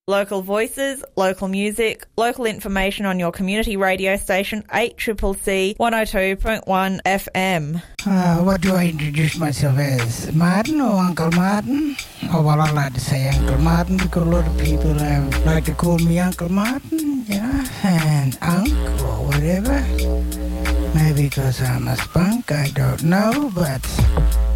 Local voices, local music, local information on your community radio station 8CCC 102.1 FM. What do I introduce myself as? Martin or Uncle Martin? Oh, well, I like to say Uncle Martin because a lot of people like to call me Uncle Martin, you know, and Unc or whatever. Maybe because I'm a spunk, I don't know, but